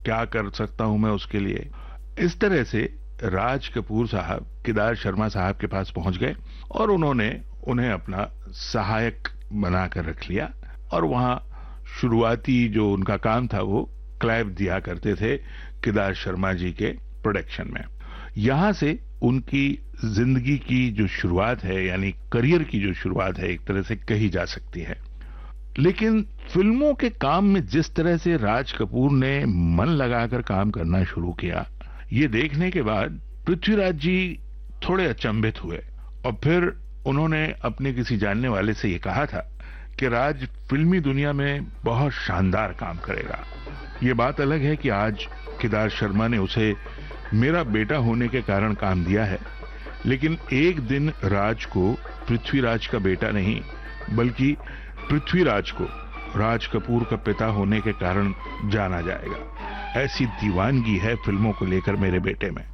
क्या कर सकता हूं मैं उसके लिए। इस तरह से राज कपूर साहब केदार शर्मा साहब के पास पहुंच गए और उन्होंने उन्हें अपना सहायक बनाकर रख लिया। और वहां शुरुआती जो उनका काम था वो क्लैप दिया करते थे केदार शर्मा जी के प्रोडक्शन में। यहां से उनकी जिंदगी की जो शुरुआत है, यानी करियर की जो शुरुआत है, एक तरह से कही जा सकती है। लेकिन फिल्मों के काम में जिस तरह से राज कपूर ने मन लगाकर काम करना शुरू किया, ये देखने के बाद पृथ्वीराज जी थोड़े अचंभित हुए। और फिर उन्होंने अपने किसी जानने वाले से ये कहा था कि राज फिल्मी दुनिया में बहुत शानदार काम करेगा। ये बात अलग है कि आज केदार शर्मा ने उसे मेरा बेटा होने के कारण काम दिया है, लेकिन एक दिन राज को पृथ्वीराज का बेटा नहीं बल्कि पृथ्वीराज को राज कपूर का पिता होने के कारण जाना जाएगा। ऐसी दीवानगी है फिल्मों को लेकर मेरे बेटे में।